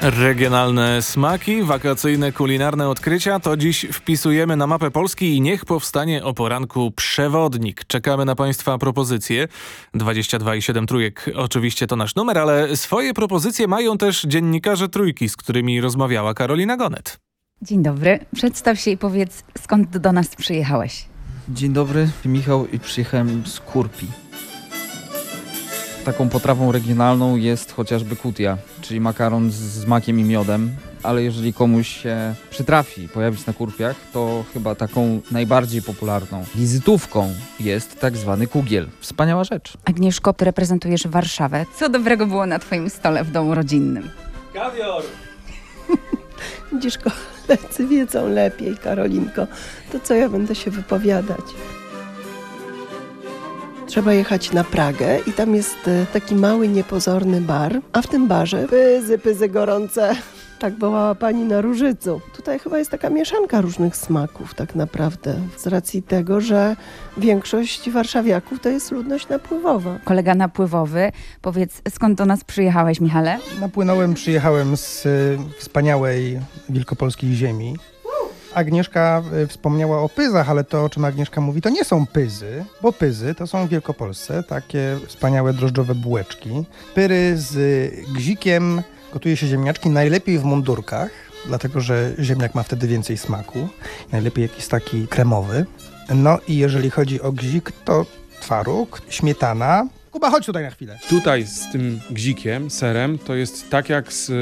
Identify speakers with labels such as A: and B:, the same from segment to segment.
A: Regionalne smaki, wakacyjne kulinarne odkrycia to dziś wpisujemy na mapę Polski i niech powstanie o poranku przewodnik. Czekamy na Państwa propozycje. 22,7 Trójek oczywiście to nasz numer, ale swoje propozycje mają też dziennikarze Trójki, z którymi rozmawiała Karolina Gonet.
B: Dzień dobry, przedstaw się i powiedz, skąd do nas przyjechałeś.
C: Dzień dobry, Michał i przyjechałem z Kurpi. Taką potrawą regionalną jest chociażby kutia, czyli makaron z makiem i miodem, ale jeżeli komuś się przytrafi pojawić na Kurpiach, to chyba taką najbardziej popularną wizytówką jest tak zwany kugiel. Wspaniała rzecz.
B: Agnieszko, ty reprezentujesz Warszawę. Co dobrego było na twoim stole w domu rodzinnym?
A: Kawior!
D: Widzisz, koledzy wiedzą lepiej, Karolinko. To co ja będę się wypowiadać? Trzeba jechać na Pragę i tam jest taki mały, niepozorny bar, a w tym barze pyzy gorące. Tak wołała pani na Różycu. Tutaj chyba jest taka mieszanka różnych smaków tak naprawdę, z racji tego, że większość warszawiaków to jest ludność napływowa.
B: Kolega napływowy, powiedz, skąd do nas przyjechałeś, Michale?
E: Przyjechałem z wspaniałej wielkopolskiej ziemi. Agnieszka wspomniała o pyzach, ale to, o czym Agnieszka mówi, to nie są pyzy, bo pyzy to są w Wielkopolsce takie wspaniałe drożdżowe bułeczki. Pyry z gzikiem, gotuje się ziemniaczki najlepiej w mundurkach, dlatego że ziemniak ma wtedy więcej smaku. Najlepiej jakiś taki kremowy. No i jeżeli chodzi o gzik, to twaróg, śmietana. Kuba, chodź tutaj na chwilę.
F: Tutaj z tym gzikiem, serem, to jest tak jak z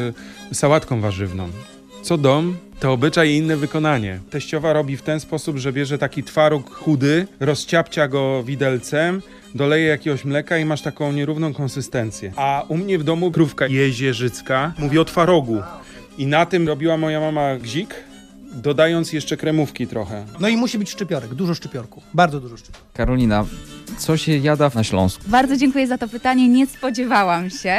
F: sałatką warzywną. Co dom, to obyczaj i inne wykonanie. Teściowa robi w ten sposób, że bierze taki twaróg chudy, rozciapcia go widelcem, doleje jakiegoś mleka i masz taką nierówną konsystencję. A u mnie w domu krówka jezierzycka mówi o twarogu. I na tym robiła moja mama gzik, dodając jeszcze kremówki trochę.
E: No i musi być szczypiorek, dużo szczypiorków, bardzo dużo szczypiorków.
C: Karolina, co się jada na Śląsku?
B: Bardzo dziękuję za to pytanie, nie spodziewałam się.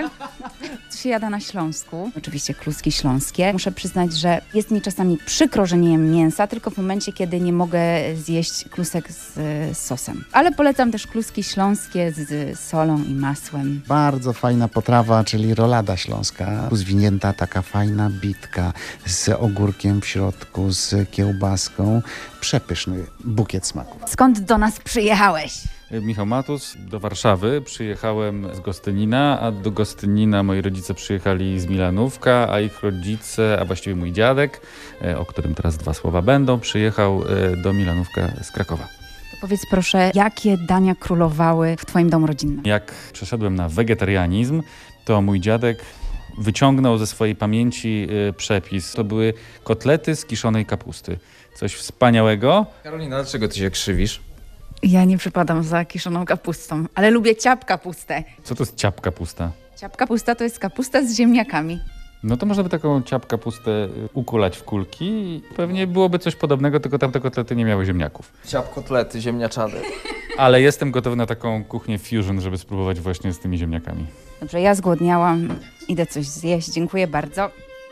B: Co się jada na Śląsku? Oczywiście kluski śląskie. Muszę przyznać, że jest mi czasami przykro, że nie jem mięsa, tylko w momencie, kiedy nie mogę zjeść klusek z sosem. Ale polecam też kluski śląskie z solą i masłem.
G: Bardzo fajna potrawa, czyli rolada śląska. Zwinięta taka fajna bitka z ogórkiem w środku, z kiełbaską. Przepyszny bukiet smaków.
B: Skąd do nas przyjechałeś?
H: Michał Matus, do Warszawy przyjechałem z Gostynina, a do Gostynina moi rodzice przyjechali z Milanówka, a ich rodzice, a właściwie mój dziadek, o którym teraz dwa słowa będą, przyjechał do Milanówka z Krakowa.
B: To powiedz proszę, jakie dania królowały w twoim domu rodzinnym?
H: Jak przeszedłem na wegetarianizm, to mój dziadek wyciągnął ze swojej pamięci przepis. To były kotlety z kiszonej kapusty. Coś wspaniałego.
C: Karolina, dlaczego ty się krzywisz?
B: Ja nie przypadam za kiszoną kapustą, ale lubię ciap kapustę.
H: Co to jest ciap kapusta?
B: Ciap kapusta to jest kapusta z ziemniakami.
H: No to można by taką ciap kapustę ukulać w kulki i pewnie byłoby coś podobnego, tylko tamte kotlety nie miały ziemniaków.
C: Ciap kotlety ziemniaczane.
H: Ale jestem gotowy na taką kuchnię fusion, żeby spróbować właśnie z tymi ziemniakami.
B: Dobrze, ja zgłodniałam, idę coś zjeść, dziękuję bardzo.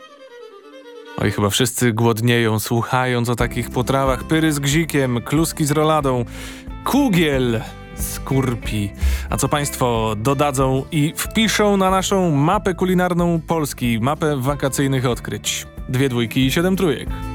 A: Oj, chyba wszyscy głodnieją, słuchając o takich potrawach. Pyry z gzikiem, kluski z roladą, kugiel z Kurpi. A co Państwo dodadzą i wpiszą na naszą mapę kulinarną Polski, mapę wakacyjnych odkryć? 2 dwójki i 7 trójek.